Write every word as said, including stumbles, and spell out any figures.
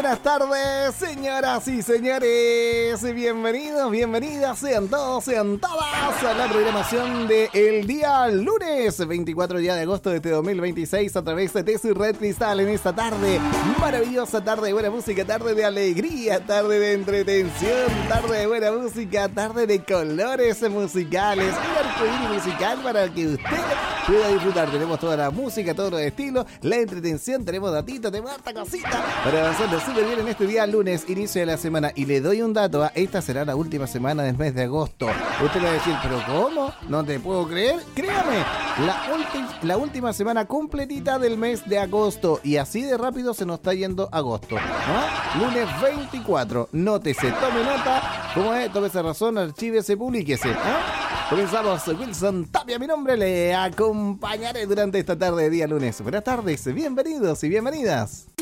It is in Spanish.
buenas tardes, señoras y señores. Bienvenidos, bienvenidas, sean todos, sean todas a la programación de el día lunes veinticuatro de agosto de este dos mil veintiséis a través de T C Red Cristal en esta tarde. Maravillosa tarde de buena música, tarde de alegría, tarde de entretención, tarde de buena música, tarde de colores musicales. Un arcoíris musical para que usted pueda disfrutar. Tenemos toda la música, todos los estilos, la entretención, tenemos datitos, tenemos harta cosita para avanzando súper bien en este día lunes, inicio de la semana. Y le doy un dato, ¿eh? Esta será la última semana del mes de agosto. Usted va a decir, ¿pero cómo? No te puedo creer. Créame, la, ulti- la última semana completita del mes de agosto. Y así de rápido se nos está yendo agosto, ¿no? Lunes veinticuatro. Nótese, tome nota. ¿Cómo es? Tómese razón, archívese, publíquese, ¿no? Comenzamos, Wilson Tapia, mi nombre, le acompañaré durante esta tarde de día lunes. Buenas tardes, bienvenidos y bienvenidas.